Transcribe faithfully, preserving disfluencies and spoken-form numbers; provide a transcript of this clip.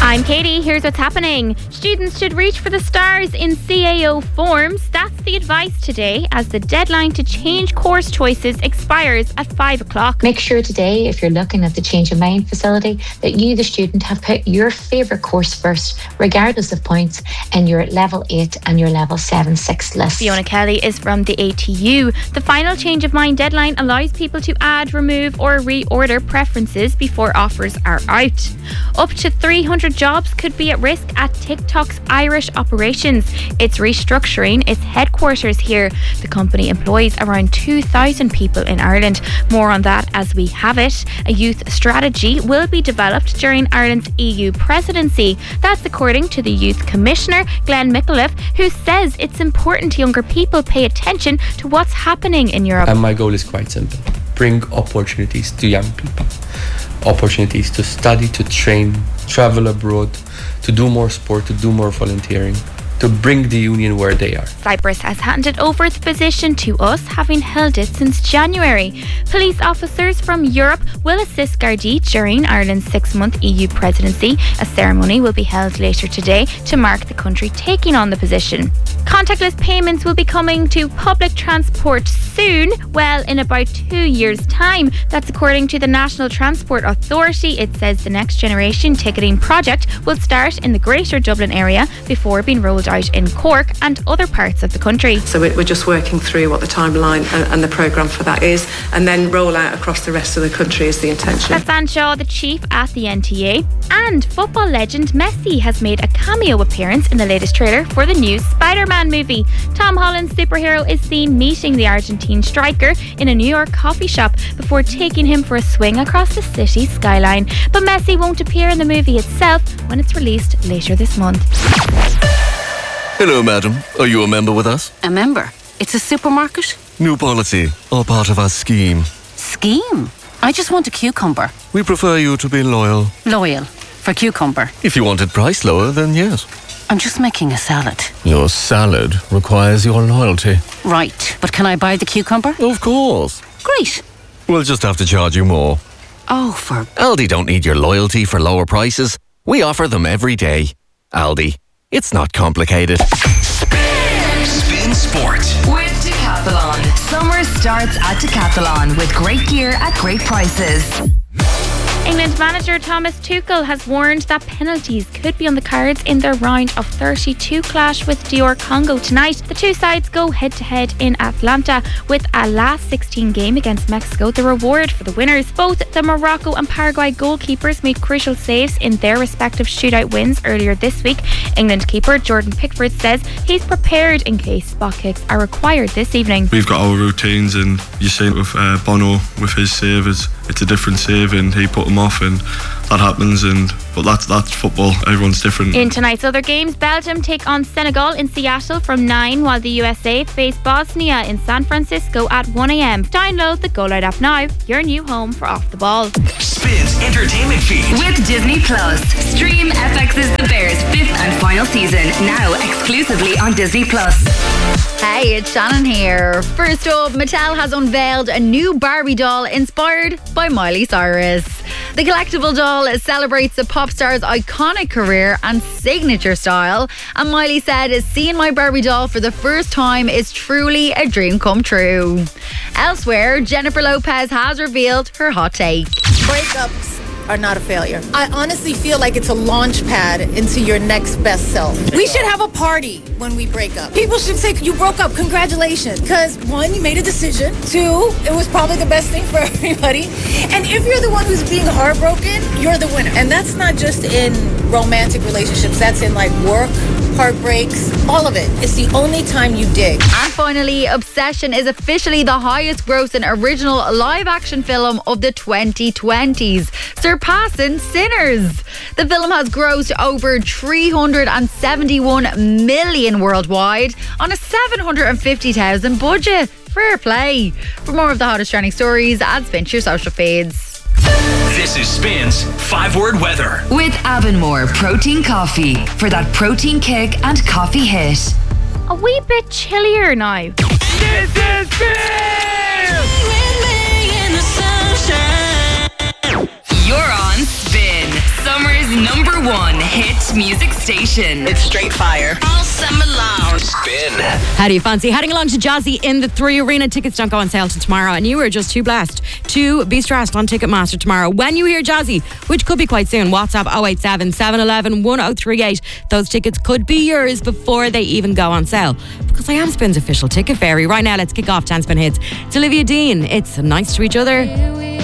I'm Katie. Here's what's happening. Students should reach for the stars in C A O forms. That's the advice today as the deadline to change course choices expires at five o'clock. Make sure today, if you're looking at the Change of Mind facility, that you, the student, have put your favourite course first, regardless of points, in your level eight and your level seven six list. Fiona Kelly is from the A T U. The final Change of Mind deadline allows people to add, remove or reorder preferences before offers are out. Up to three hundred jobs could be at risk at TikTok's Irish operations. It's restructuring its headquarters here. The company employs around two thousand people in Ireland. More on that as we have it. A youth strategy will be developed during Ireland's E U presidency. That's according to the Youth Commissioner, Glenn Micallef, who says it's important younger people pay attention to what's happening in Europe. And my goal is quite simple. Bring opportunities to young people. Opportunities to study, to train, travel abroad, to do more sport, to do more volunteering, to bring the union where they are. Cyprus has handed over its position to us, having held it since January. Police officers from Europe will assist Gardaí during Ireland's six-month E U presidency. A ceremony will be held later today to mark the country taking on the position. Contactless payments will be coming to public transport soon, well, in about two years' time. That's according to the National Transport Authority. It says the next generation ticketing project will start in the Greater Dublin area before being rolled out in Cork and other parts of the country. So we're just working through what the timeline and the programme for that is, and then roll out across the rest of the country is the intention. That's Anne Shaw, the chief at the N T A. And football legend Messi has made a cameo appearance in the latest trailer for the new Spider-Man movie. Tom Holland's superhero is seen meeting the Argentine striker in a New York coffee shop before taking him for a swing across the city skyline. But Messi won't appear in the movie itself when it's released later this month. Hello, madam. Are you a member with us? A member? It's a supermarket? New policy, all part of our scheme. Scheme? I just want a cucumber. We prefer you to be loyal. Loyal? For cucumber? If you wanted price lower, then yes. I'm just making a salad. Your salad requires your loyalty. Right, but can I buy the cucumber? Of course. Great. We'll just have to charge you more. Oh, for... Aldi don't need your loyalty for lower prices. We offer them every day. Aldi. It's not complicated. Spin, Spin Sport with Decathlon. Summer starts at Decathlon with great gear at great prices. England manager Thomas Tuchel has warned that penalties could be on the cards in their round of thirty-two clash with D R Congo tonight. The two sides go head-to-head in Atlanta with a last sixteen game against Mexico, the reward for the winners. Both the Morocco and Paraguay goalkeepers made crucial saves in their respective shootout wins earlier this week. England keeper Jordan Pickford says he's prepared in case spot kicks are required this evening. We've got our routines, and you see it with uh, Bono with his save. It's, it's a different save, and he put them off, and that happens. And but that's that's football. Everyone's different. In tonight's other games, Belgium take on Senegal in Seattle from nine, while the U S A face Bosnia in San Francisco at one a.m. Download the Go Loud app now, your new home for Off the Ball. Spin's entertainment feed with Disney Plus. Stream F X's The Bears fifth and final season now exclusively on Disney Plus. Hey, it's Shannon here. First up, Mattel has unveiled a new Barbie doll inspired by Miley Cyrus. The collectible doll celebrates the pop star's iconic career and signature style. And Miley said, seeing my Barbie doll for the first time is truly a dream come true. Elsewhere, Jennifer Lopez has revealed her hot take. Breakups are not a failure. I honestly feel like it's a launch pad into your next best self. We should have a party when we break up. People should say, you broke up, congratulations. Because one, you made a decision. Two, it was probably the best thing for everybody. And if you're the one who's being heartbroken, you're the winner. And that's not just in romantic relationships. That's in like work, heartbreaks, all of it. It's the only time you dig. And finally, Obsession is officially the highest grossing original live action film of the twenty twenties, surpassing Sinners. The film has grossed over three hundred seventy-one million worldwide on a seven hundred fifty thousand budget. Fair play. For more of the hottest trending stories, add Spin to your social feeds. This is Spin's five-word weather with Avonmore Protein Coffee for that protein kick and coffee hit. A wee bit chillier now. This is Spin! You're on Spin, summer's number one hit music station. It's straight fire. All summer long. Spin. How do you fancy heading along to Jazzy in the Three Arena? Tickets don't go on sale till tomorrow, and you are just too blessed to be stressed on Ticketmaster tomorrow. When you hear Jazzy, which could be quite soon, WhatsApp oh eight seven, seven one one, one oh three eight. Those tickets could be yours before they even go on sale, because I am Spin's official ticket fairy. Right now, let's kick off ten Spin Hits. It's Olivia Dean. It's Nice to Each Other.